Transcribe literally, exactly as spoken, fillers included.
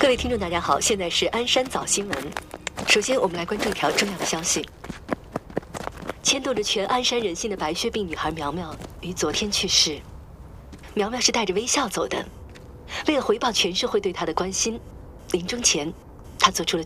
各位听众，大家好，现在是鞍山早新闻。首先，我们来关注一条重要的消息：牵动着全鞍山人心的白血病女孩苗苗于昨天去世。苗苗是带着微笑走的，为了回报全社会对她的关心，临终前，她做出了